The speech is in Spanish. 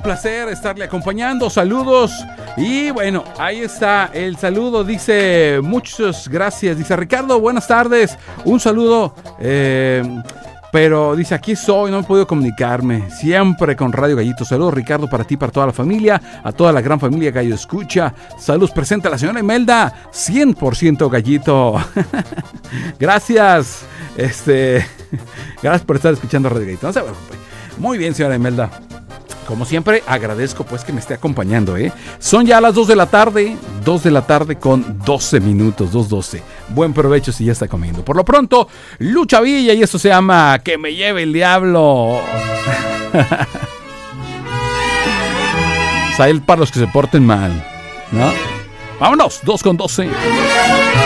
placer estarle acompañando. Saludos. Y bueno, ahí está el saludo. Dice, muchas gracias. Dice, Ricardo, buenas tardes. Un saludo. Pero dice, aquí soy, no he podido comunicarme. Siempre con Radio Gallito. Saludos, Ricardo, para ti, para toda la familia. A toda la gran familia Gallo Escucha. Saludos, presenta a la señora Imelda. 100% Gallito. Gracias. Gracias por estar escuchando Radio Gallito. No se preocupe. Muy bien, señora Imelda. Como siempre, agradezco pues que me esté acompañando, ¿eh? Son ya las 2 de la tarde con 12 minutos, 2:12. Buen provecho si ya está comiendo. Por lo pronto, Lucha Villa, y esto se llama Que me lleve el diablo. Para los que se porten mal, ¿no? Vámonos, 2:12.